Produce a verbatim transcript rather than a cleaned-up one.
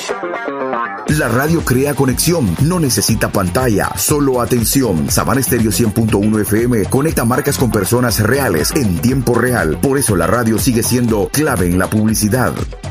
La radio crea conexión, no necesita pantalla, solo atención. Sabana Estéreo cien punto uno F M conecta marcas con personas reales en tiempo real. Por eso la radio sigue siendo clave en la publicidad.